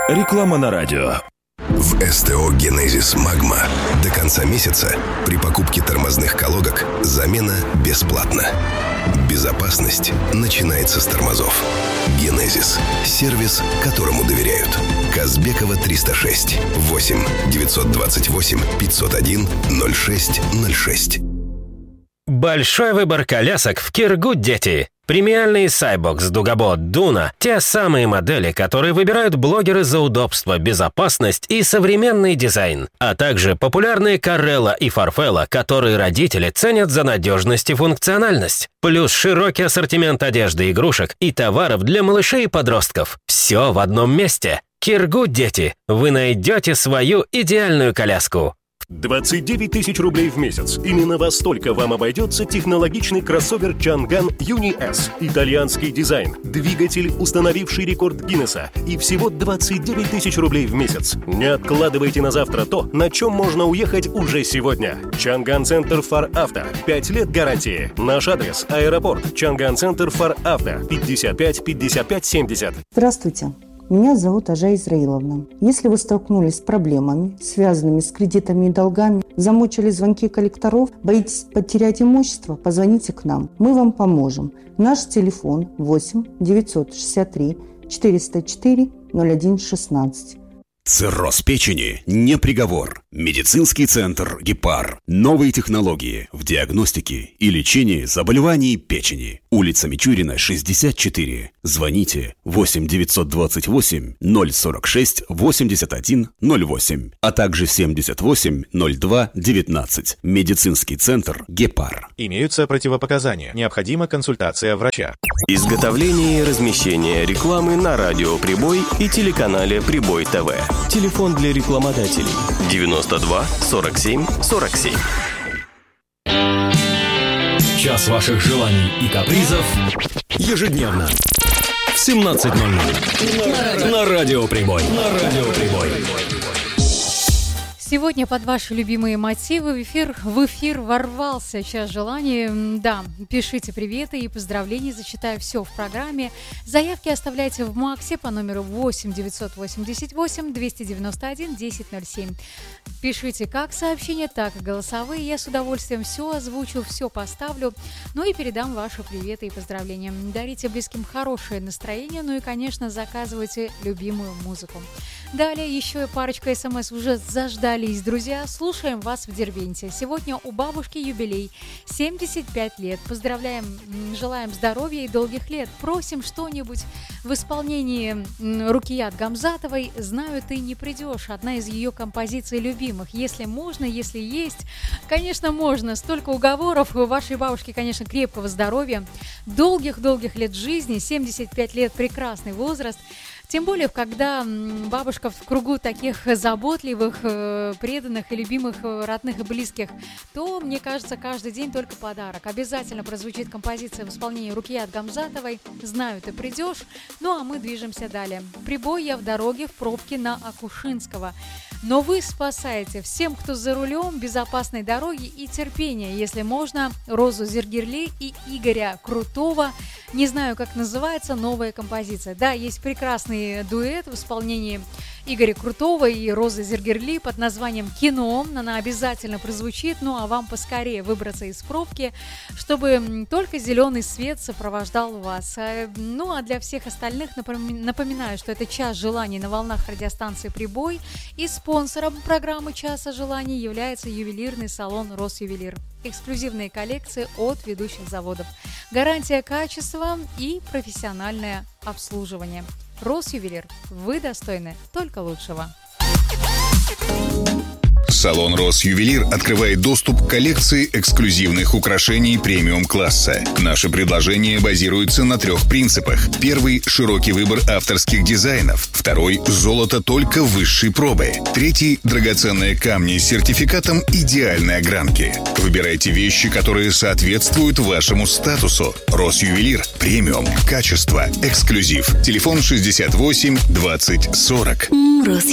Реклама на радио. В СТО «Генезис Магма» до конца месяца при покупке тормозных колодок замена бесплатна. Безопасность начинается с тормозов. «Генезис» – сервис, которому доверяют. Казбекова, 306 8 928 501 06 06. Большой выбор колясок в Киргуд, дети. Премиальные Cybox, Дугабот, Дуна – те самые модели, которые выбирают блогеры за удобство, безопасность и современный дизайн. А также популярные Карелла и Фарфелла, которые родители ценят за надежность и функциональность. Плюс широкий ассортимент одежды, игрушек и товаров для малышей и подростков. Все в одном месте. Киргуд, дети. Вы найдете свою идеальную коляску. 29 тысяч рублей в месяц. Именно во столько вам обойдется технологичный кроссовер Чанган Юни S. Итальянский дизайн, двигатель, установивший рекорд Гиннесса. И всего 29 тысяч рублей в месяц. Не откладывайте на завтра то, на чем можно уехать уже сегодня. Чанган Центр Фар Авто. 5 лет гарантии. Наш адрес – аэропорт. Чанган Центр Фар Авто. 55 55 70. Здравствуйте. Меня зовут Ажа Израиловна. Если вы столкнулись с проблемами, связанными с кредитами и долгами, замучили звонки коллекторов, боитесь потерять имущество, позвоните к нам. Мы вам поможем. Наш телефон 8 963 404 01 16. Цирроз печени не приговор. Медицинский центр «Гепар». Новые технологии в диагностике и лечении заболеваний печени. Улица Мичурина, 64. Звоните 8 928 046 81 08, а также 78 02 19. Медицинский центр «Гепар». Имеются противопоказания. Необходима консультация врача. Изготовление и размещение рекламы на радио «Прибой» и телеканале «Прибой ТВ». Телефон для рекламодателей 92 47 47. Час ваших желаний и капризов ежедневно в 17:00 на радио «Прибой». Сегодня под ваши любимые мотивы в эфир ворвался «Час желаний». Да, пишите приветы и поздравления, зачитаю все в программе. Заявки оставляйте в МАКСе по номеру 8 988 291 1007. Пишите как сообщения, так и голосовые. Я с удовольствием все озвучу, все поставлю. Ну и передам ваши приветы и поздравления. Дарите близким хорошее настроение, ну и, конечно, заказывайте любимую музыку. Далее еще и парочка смс уже заждались, друзья. Слушаем вас в Дербенте. Сегодня у бабушки юбилей. 75 лет. Поздравляем, желаем здоровья и долгих лет. Просим что-нибудь в исполнении Рукият Гамзатовой «Знаю, ты не придешь». Одна из ее композиций любимых. Если можно, если есть. Конечно, можно. Столько уговоров. У вашей бабушки, конечно, крепкого здоровья. Долгих лет жизни. 75 лет – прекрасный возраст. Тем более, когда бабушка в кругу таких заботливых, преданных и любимых родных и близких, то, мне кажется, каждый день только подарок. Обязательно прозвучит композиция в исполнении Рукият Гамзатовой «Знаю, ты придешь». Ну, а мы движемся далее. Прибой я в дороге в пробке на Акушинского. Но вы спасаете всем, кто за рулем, безопасной дороги и терпения, если можно, Розу Зергерли и Игоря Крутого. Не знаю, как называется новая композиция. Да, есть прекрасный дуэт в исполнении Игоря Крутого и Розы Зергерли под названием «Кино». Она обязательно прозвучит, ну а вам поскорее выбраться из пробки, чтобы только зеленый свет сопровождал вас. Ну а для всех остальных напоминаю, что это «Час желаний» на волнах радиостанции «Прибой», и спонсором программы «Часа желаний» является ювелирный салон «Росювелир». Эксклюзивные коллекции от ведущих заводов. Гарантия качества и профессиональное обслуживание. Росювелир. Вы достойны только лучшего. Салон «Росювелир» открывает доступ к коллекции эксклюзивных украшений премиум-класса. Наши предложения базируются на 3 принципах. Первый – широкий выбор авторских дизайнов. Второй – золото только высшей пробы. Третий – драгоценные камни с сертификатом идеальной огранки. Выбирайте вещи, которые соответствуют вашему статусу. «Росювелир» – премиум, качество, эксклюзив. Телефон 68 20 40.